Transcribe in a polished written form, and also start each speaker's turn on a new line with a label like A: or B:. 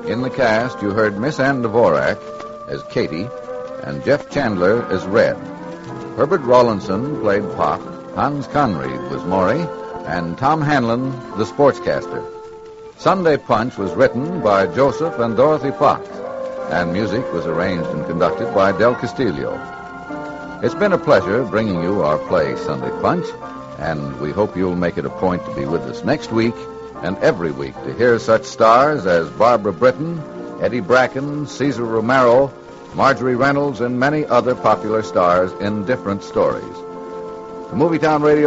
A: In the cast, you heard Miss Ann Dvorak as Katie and Jeff Chandler as Red. Herbert Rawlinson played Pop, Hans Conried was Maury, and Tom Hanlon, the sportscaster. Sunday Punch was written by Joseph and Dorothy Fox, and music was arranged and conducted by Del Castillo. It's been a pleasure bringing you our play Sunday Punch, and we hope you'll make it a point to be with us next week and every week to hear such stars as Barbara Britton, Eddie Bracken, Cesar Romero, Marjorie Reynolds, and many other popular stars in different stories. The Movietown Radio